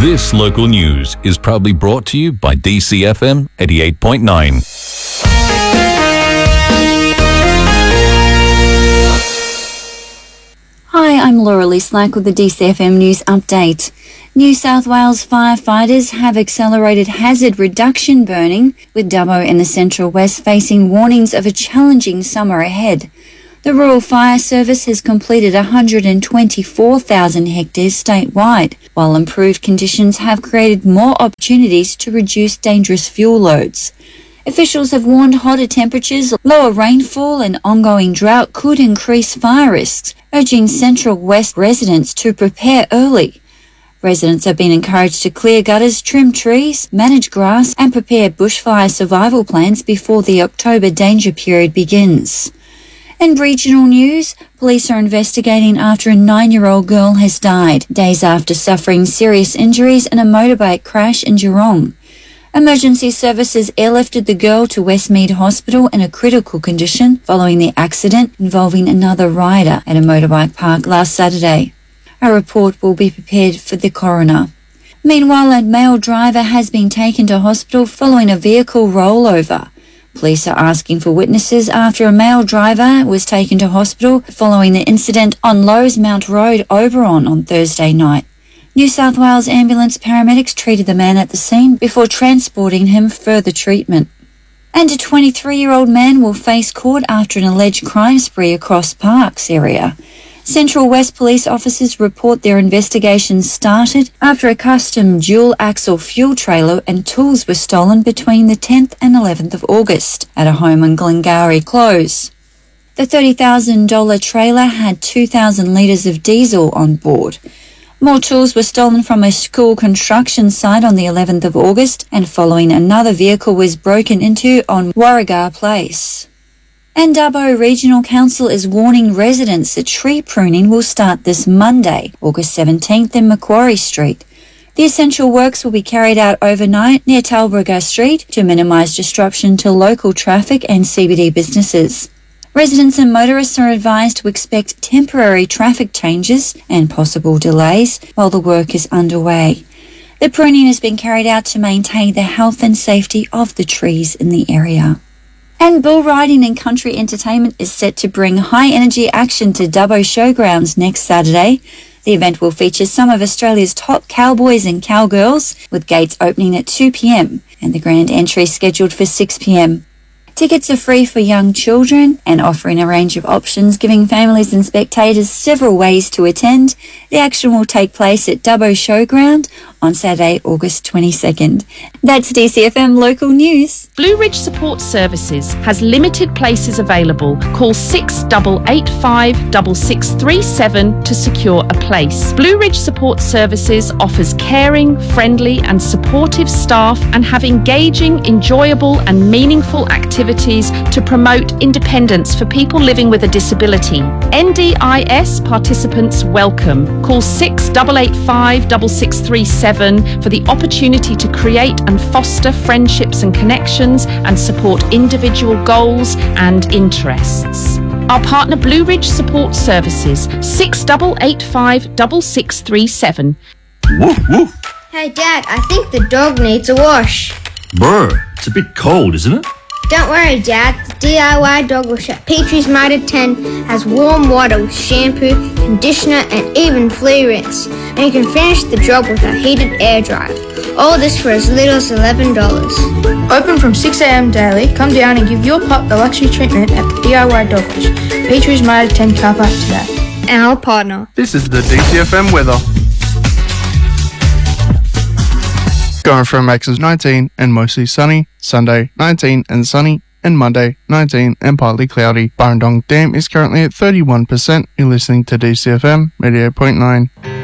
This local news is proudly brought to you by DCFM 88.9. Hi, I'm Laura Lee Slack with the DCFM News Update. New South Wales firefighters have accelerated hazard reduction burning, with Dubbo and the Central West facing warnings of a challenging summer ahead. The Rural Fire Service has completed 124,000 hectares statewide, while improved conditions have created more opportunities to reduce dangerous fuel loads. Officials have warned hotter temperatures, lower rainfall and ongoing drought could increase fire risks, urging Central West residents to prepare early. Residents have been encouraged to clear gutters, trim trees, manage grass and prepare bushfire survival plans before the October danger period begins. In regional news, police are investigating after a 9-year-old girl has died, days after suffering serious injuries in a motorbike crash in Geelong. Emergency services airlifted the girl to Westmead Hospital in a critical condition following the accident involving another rider at a motorbike park last Saturday. A report will be prepared for the coroner. Meanwhile, a male driver has been taken to hospital following a vehicle rollover. Police are asking for witnesses after a male driver was taken to hospital following the incident on Lowesmount Road, Oberon, on Thursday night. New South Wales ambulance paramedics treated the man at the scene before transporting him for further treatment. And a 23-year-old man will face court after an alleged crime spree across Parkes area. Central West police officers report their investigation started after a custom dual-axle fuel trailer and tools were stolen between the 10th and 11th of August at a home in Glengarry Close. The $30,000 trailer had 2,000 litres of diesel on board. More tools were stolen from a school construction site on the 11th of August, and following another vehicle was broken into on Warrigar Place. And Dubbo Regional Council is warning residents that tree pruning will start this Monday, August 17th in Macquarie Street. The essential works will be carried out overnight near Talbragar Street to minimise disruption to local traffic and CBD businesses. Residents and motorists are advised to expect temporary traffic changes and possible delays while the work is underway. The pruning has been carried out to maintain the health and safety of the trees in the area. And bull riding and country entertainment is set to bring high-energy action to Dubbo Showgrounds next Saturday. The event will feature some of Australia's top cowboys and cowgirls, with gates opening at 2 p.m. and the grand entry scheduled for 6 p.m. Tickets are free for young children and offering a range of options, giving families and spectators several ways to attend. The action will take place at Dubbo Showground on Saturday, August 22nd. That's DCFM Local News. Blue Ridge Support Services has limited places available. Call 6885 6637 to secure a place. Blue Ridge Support Services offers caring, friendly and supportive staff and have engaging, enjoyable and meaningful activities to promote independence for people living with a disability. NDIS participants welcome. Call 6885 6637 for the opportunity to create and foster friendships and connections and support individual goals and interests. Our partner Blue Ridge Support Services, 6885 6637. Woof, woof. Hey Dad, I think the dog needs a wash. Bro, it's a bit cold, isn't it? Don't worry, Dad. The DIY dog wash at Petrie's Mitre 10 has warm water with shampoo, conditioner and even flea rinse. And you can finish the job with a heated air dryer. All this for as little as $11. Open from 6 a.m. daily. Come down and give your pup the luxury treatment at the DIY dog wash. Petrie's Mitre 10 car park today. Our partner. This is the DCFM weather. Going from Max's 19 and mostly sunny, Sunday 19 and sunny, and Monday 19 and partly cloudy. Burrendong Dam is currently at 31%. You're listening to DCFM 88.9.